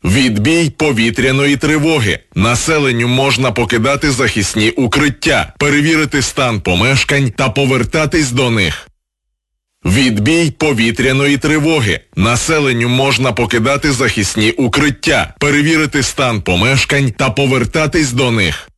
Відбій повітряної тривоги. Населенню можна покидати захисні укриття, перевірити стан помешкань та повертатись до них. Відбій повітряної тривоги. Населенню можна покидати захисні укриття, перевірити стан помешкань та повертатись до них.